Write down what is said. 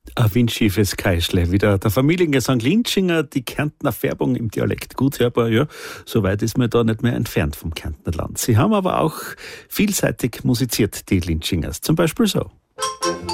Ein windschiefes Keischle, wieder der Familiengesang Linschinger, die Kärntner Färbung im Dialekt gut hörbar, ja, so weit ist man da nicht mehr entfernt vom Kärntner Land. Sie haben aber auch vielseitig musiziert, die Linschingers, zum Beispiel so.